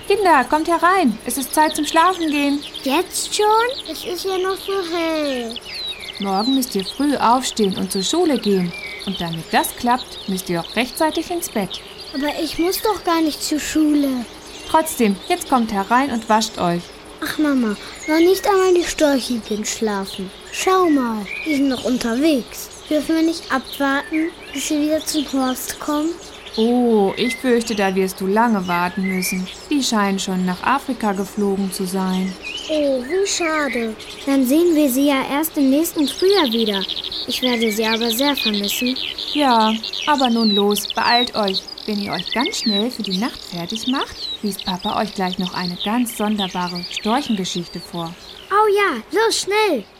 Kinder, kommt herein. Es ist Zeit zum Schlafen gehen. Jetzt schon? Es ist ja noch so hell. Morgen müsst ihr früh aufstehen und zur Schule gehen. Und damit das klappt, müsst ihr auch rechtzeitig ins Bett. Aber ich muss doch gar nicht zur Schule. Trotzdem, jetzt kommt herein und wascht euch. Ach Mama, noch nicht einmal die Störche gehen schlafen. Schau mal, die sind noch unterwegs. Dürfen wir nicht abwarten, bis sie wieder zum Horst kommen? Oh, ich fürchte, da wirst du lange warten müssen. Die scheinen schon nach Afrika geflogen zu sein. Oh, wie schade. Dann sehen wir sie ja erst im nächsten Frühjahr wieder. Ich werde sie aber sehr vermissen. Ja, aber nun los, beeilt euch. Wenn ihr euch ganz schnell für die Nacht fertig macht, liest Papa euch gleich noch eine ganz sonderbare Storchengeschichte vor. Oh ja, los, schnell!